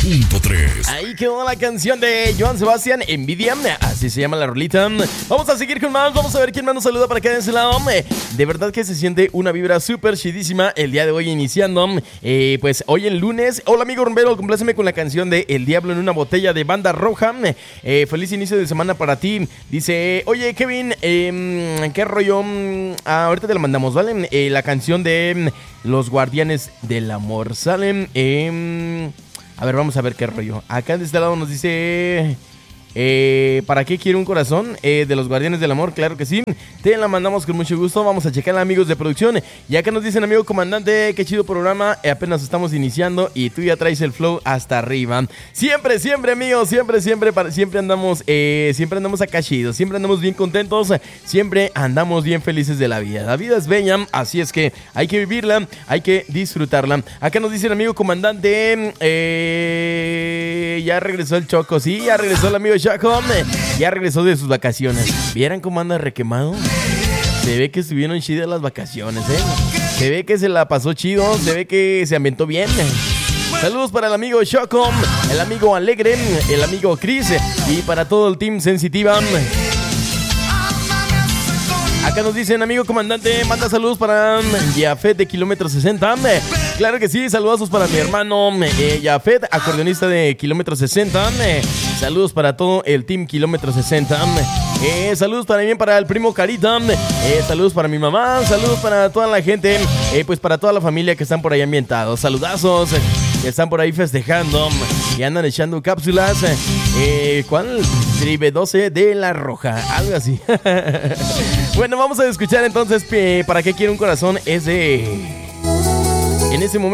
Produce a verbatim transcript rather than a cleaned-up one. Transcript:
punto tres. Ahí quedó la canción de Joan Sebastián, Envidia, así se llama la rolita. Vamos a seguir con más, vamos a ver quién más nos saluda para acá de ese lado. De verdad que se siente una vibra súper chidísima el día de hoy iniciando, eh, pues hoy el lunes. Hola amigo Rombero, compláceme con la canción de El Diablo en una botella de Banda Roja. Eh, feliz inicio de semana para ti. Dice, oye Kevin, eh, ¿qué rollo? Ah, ahorita te la mandamos, ¿vale? Eh, la canción de Los Guardianes del Amor. Salen, eh, a ver, vamos a ver qué rollo. Acá de este lado nos dice... Eh, ¿Para qué quiere un corazón? Eh, de Los Guardianes del Amor, claro que sí. Te la mandamos con mucho gusto. Vamos a checar, amigos de producción. Y acá nos dicen, amigo comandante, qué chido programa. Eh, apenas estamos iniciando y tú ya traes el flow hasta arriba. Siempre, siempre, amigos, siempre, siempre, para, siempre andamos, eh, siempre andamos acá chidos. Siempre andamos bien contentos. Siempre andamos bien felices de la vida. La vida es bella, así es que hay que vivirla, hay que disfrutarla. Acá nos dicen, amigo comandante, eh, ya regresó el Choco. Sí, ya regresó el amigo Choco. Ya regresó de sus vacaciones. ¿Vieran cómo anda requemado? Se ve que estuvieron chidas las vacaciones, ¿eh? Se ve que se la pasó chido. Se ve que se ambientó bien. Saludos para el amigo Choco, el amigo Alegre, el amigo Chris y para todo el team Sensitiva. Acá nos dicen, amigo comandante, manda saludos para Yafet de Kilómetro sesenta. Claro que sí, saludos para mi hermano eh, Yafet, acordeonista de Kilómetro sesenta. Eh, saludos para todo el team Kilómetro sesenta. Eh, saludos también para el primo Carita. Eh, saludos para mi mamá, saludos para toda la gente, eh, pues para toda la familia que están por ahí ambientados. Saludazos, que están por ahí festejando y andan echando cápsulas. Eh, ¿Cuál? Tribe doce de la Roja, algo así. Bueno, vamos a escuchar entonces eh, ¿Para qué quiere un corazón? Es de... En ese momento